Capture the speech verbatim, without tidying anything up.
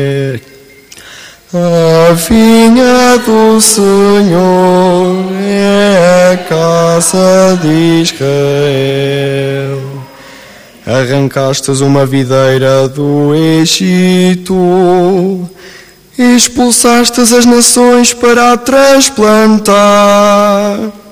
A vinha do Senhor é a casa de Israel. Arrancastes uma videira do Egito, expulsastes as nações para a transplantar.